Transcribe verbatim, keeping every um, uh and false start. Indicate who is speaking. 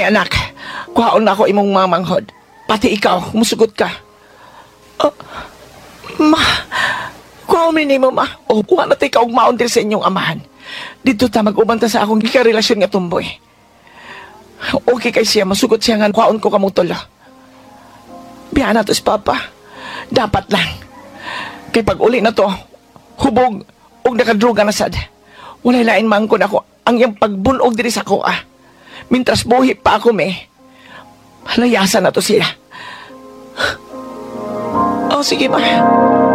Speaker 1: Gani anak, kuhaon na ako imong mamanghod. Pati ikaw, musugot ka. Ah, ma, kuhaon mi nimo ma. O, kuha na tayo kaugmaon din sa inyong amahan. Dito ta mag-ubanta sa akong gikarelasyon nga tumboy. Okay kay siya, masugot siya nga kuhaon ko kamong tulo. Biya na to si Papa. Dapat lang. Kay pag uli na to, hubog, og nakadruga na sad. Walay lain man ko na ako ang iyang pagbunog diri sa ako ah. Mintras buhi pa ako me. Halayasan na to siya. Oh, sige ma.